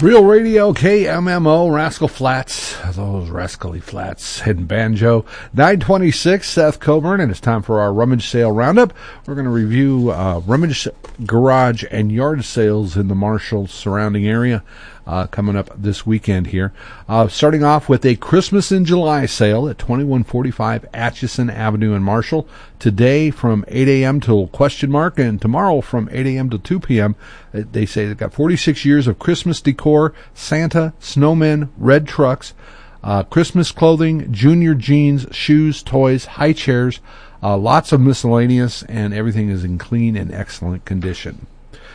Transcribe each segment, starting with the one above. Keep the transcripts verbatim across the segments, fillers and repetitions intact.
Real Radio, K M M O, Rascal Flats, those rascally flats, Hidden Banjo. nine twenty-six, Seth Coburn, and it's time for our Rummage Sale Roundup. We're going to review uh, rummage, garage, and yard sales in the Marshall surrounding area uh, coming up this weekend here. Uh, starting off with a Christmas in July sale at twenty-one forty-five Atchison Avenue in Marshall. Today from eight a.m. till question mark, and tomorrow from eight a.m. to two p.m. They say they've got forty-six years of Christmas decor, Santa, snowmen, red trucks, uh, Christmas clothing, junior jeans, shoes, toys, high chairs, uh, lots of miscellaneous, and everything is in clean and excellent condition.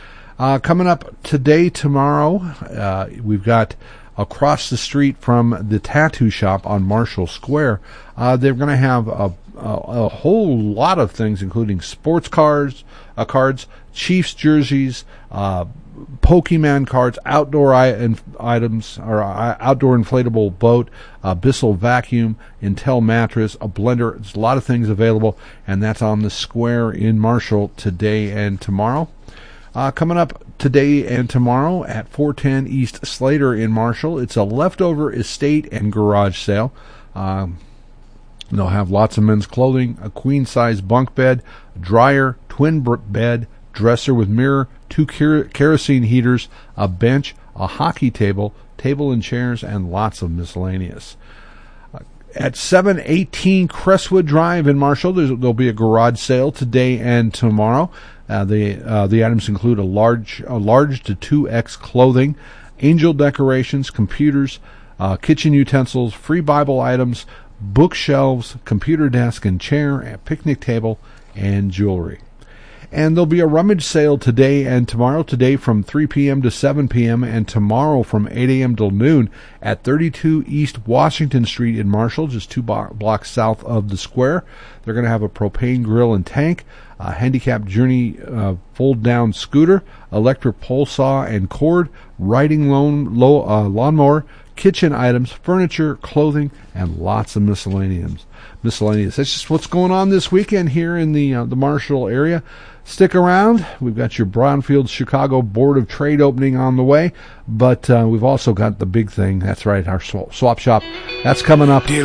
Uh, coming up today, tomorrow, uh, we've got across the street from the tattoo shop on Marshall Square. Uh, they're going to have a, a, a whole lot of things, including sports cards, uh, cards, Chiefs jerseys, uh, Pokemon cards, outdoor I- in- items, or uh, outdoor inflatable boat, uh, Bissell vacuum, Intel mattress, a blender. There's a lot of things available, and that's on the square in Marshall today and tomorrow. Uh, coming up today and tomorrow at four ten East Slater in Marshall, it's a leftover estate and garage sale. Um, they'll have lots of men's clothing, a queen-size bunk bed, dryer, twin br- bed, dresser with mirror, two ker- kerosene heaters, a bench, a hockey table, table and chairs, and lots of miscellaneous. Uh, at seven eighteen Crestwood Drive in Marshall, there'll be a garage sale today and tomorrow. Uh, the uh, the items include a large a large to two X clothing, angel decorations, computers, uh, kitchen utensils, free Bible items, bookshelves, computer desk and chair, a picnic table, and jewelry. And there'll be a rummage sale today and tomorrow. Today from three p.m. to seven p.m. and tomorrow from eight a.m. till noon at thirty-two East Washington Street in Marshall, just two bo- blocks south of the square. They're going to have a propane grill and tank, a handicap journey uh, fold-down scooter, electric pole saw and cord, riding loan, low, uh, lawnmower, kitchen items, furniture, clothing, and lots of miscellaneous. Miscellaneous. That's just what's going on this weekend here in the uh, the Marshall area. Stick around. We've got your Brownfield Chicago Board of Trade opening on the way, but uh, we've also got the big thing. That's right, our swap shop. That's coming up.